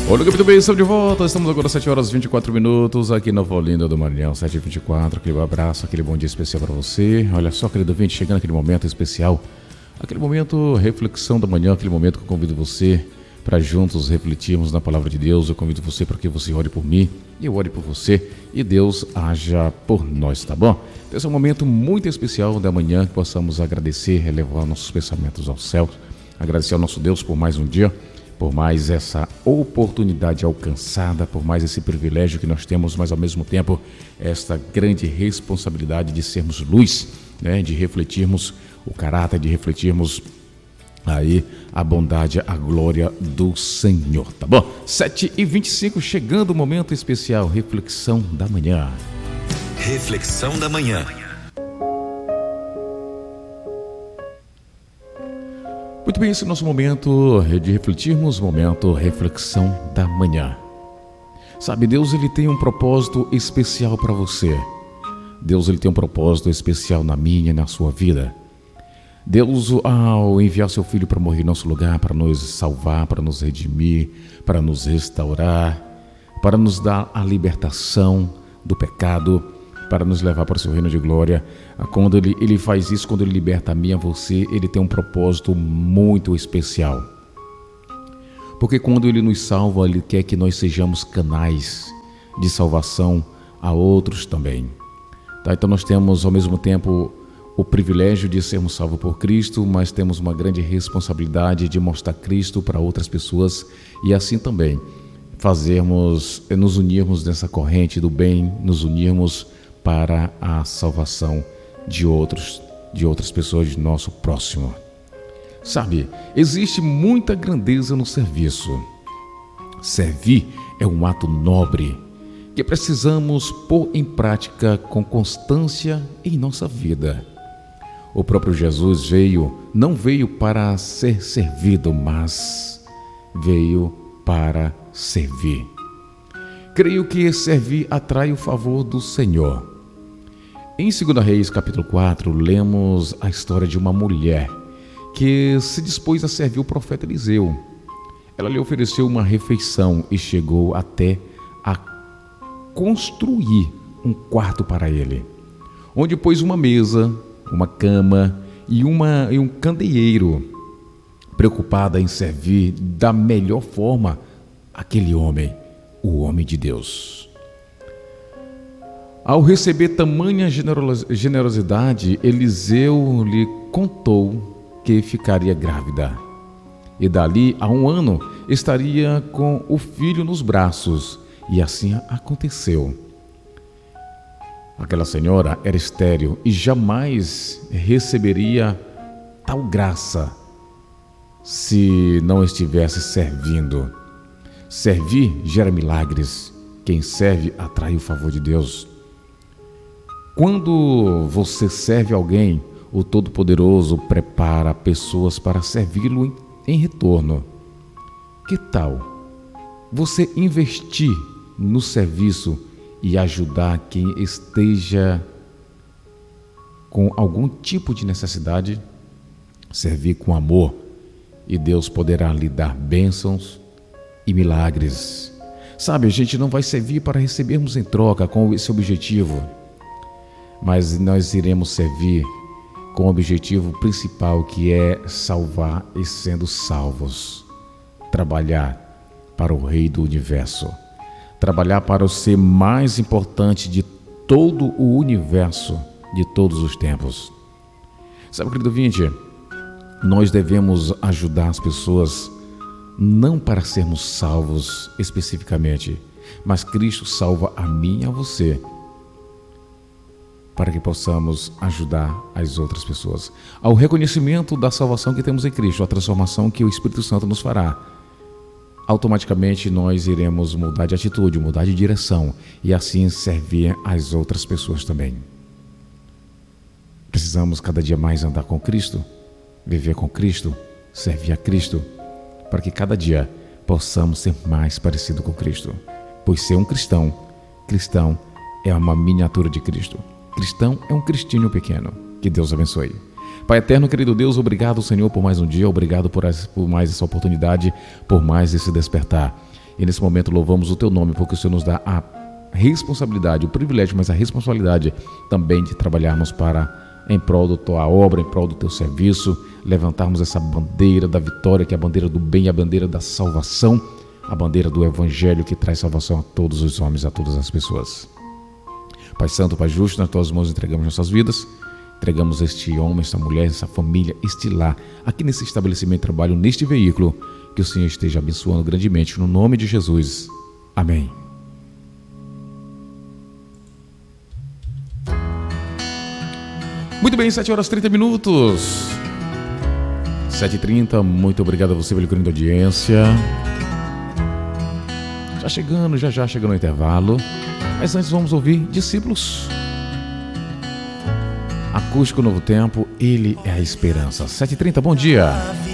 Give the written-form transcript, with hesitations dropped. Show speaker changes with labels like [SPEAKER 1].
[SPEAKER 1] Olá, muito bem, estamos de volta. Estamos agora às 7 horas e 24 minutos aqui na Olinda do Maranhão, 7h24. Aquele abraço, aquele bom dia especial para você. Olha só, querido ouvinte, chegando aquele momento especial, aquele momento reflexão da manhã, aquele momento que eu convido você para juntos refletirmos na palavra de Deus. Eu convido você para que você ore por mim e eu ore por você e Deus haja por nós, tá bom? Então, esse é um momento muito especial da manhã que possamos agradecer, elevar nossos pensamentos ao céu, agradecer ao nosso Deus por mais um dia, por mais essa oportunidade alcançada, por mais esse privilégio que nós temos, mas ao mesmo tempo esta grande responsabilidade de sermos luz, né? De refletirmos o caráter, de refletirmos aí a bondade, a glória do Senhor, tá bom? 7h25, chegando o momento especial, reflexão da manhã.
[SPEAKER 2] Reflexão da manhã.
[SPEAKER 1] Muito bem, esse é o nosso momento de refletirmos, momento reflexão da manhã. Sabe, Deus ele tem um propósito especial para você. Deus ele tem um propósito especial na minha e na sua vida. Deus, ao enviar seu Filho para morrer em nosso lugar, para nos salvar, para nos redimir, para nos restaurar, para nos dar a libertação do pecado, para nos levar para o seu reino de glória. Quando ele faz isso, quando ele liberta a mim e a você, ele tem um propósito muito especial. Porque quando ele nos salva, ele quer que nós sejamos canais de salvação a outros também. Tá? Então nós temos ao mesmo tempo o privilégio de sermos salvos por Cristo, mas temos uma grande responsabilidade de mostrar Cristo para outras pessoas e assim também nos unirmos nessa corrente do bem, nos unirmos para a salvação de outras pessoas, de nosso próximo. Sabe, existe muita grandeza no serviço. Servir é um ato nobre que precisamos pôr em prática com constância em nossa vida. O próprio Jesus não veio para ser servido, mas veio para servir. Creio que servir atrai o favor do Senhor. Em 2 Reis, capítulo 4, lemos a história de uma mulher que se dispôs a servir o profeta Eliseu. Ela lhe ofereceu uma refeição e chegou até a construir um quarto para ele, onde pôs uma mesa, uma cama e um candeeiro, preocupada em servir da melhor forma aquele homem, o homem de Deus. Ao receber tamanha generosidade, Eliseu lhe contou que ficaria grávida e dali a 1 ano estaria com o filho nos braços, e assim aconteceu. Aquela senhora era estéril e jamais receberia tal graça se não estivesse servindo. Servir gera milagres. Quem serve atrai o favor de Deus. Quando você serve alguém, o Todo-Poderoso prepara pessoas para servi-lo em retorno. Que tal você investir no serviço e ajudar quem esteja com algum tipo de necessidade? Servir com amor e Deus poderá lhe dar bênçãos e milagres. Sabe, a gente não vai servir para recebermos em troca com esse objetivo, mas nós iremos servir com o objetivo principal, que é salvar e sendo salvos. Trabalhar para o Rei do Universo. Trabalhar para o ser mais importante de todo o universo, de todos os tempos. Sabe, querido ouvinte, nós devemos ajudar as pessoas não para sermos salvos especificamente, mas Cristo salva a mim e a você, para que possamos ajudar as outras pessoas. Ao reconhecimento da salvação que temos em Cristo, a transformação que o Espírito Santo nos fará, automaticamente nós iremos mudar de atitude, mudar de direção e assim servir as outras pessoas também. Precisamos cada dia mais andar com Cristo, viver com Cristo, servir a Cristo, para que cada dia possamos ser mais parecido com Cristo. Pois ser um cristão é uma miniatura de Cristo. Cristão é um cristinho pequeno. Que Deus abençoe. Pai eterno, querido Deus, obrigado, Senhor, por mais um dia, obrigado por mais essa oportunidade, por mais esse despertar. E nesse momento louvamos o teu nome, porque o Senhor nos dá a responsabilidade, o privilégio, mas a responsabilidade também de trabalharmos em prol da tua obra, em prol do teu serviço, levantarmos essa bandeira da vitória, que é a bandeira do bem, a bandeira da salvação, a bandeira do evangelho que traz salvação a todos os homens, a todas as pessoas. Pai Santo, Pai Justo, nas tuas mãos entregamos nossas vidas, entregamos este homem, esta mulher, essa família, este lar, aqui nesse estabelecimento de trabalho, neste veículo, que o Senhor esteja abençoando grandemente, no nome de Jesus. Amém. Muito bem, 7 horas e 30 minutos. 7h30, muito obrigado a você pelo carinho da audiência. Já chegando o intervalo. Mas antes vamos ouvir Discípulos. Acústico Novo Tempo, Ele é a Esperança. 7h30, bom dia.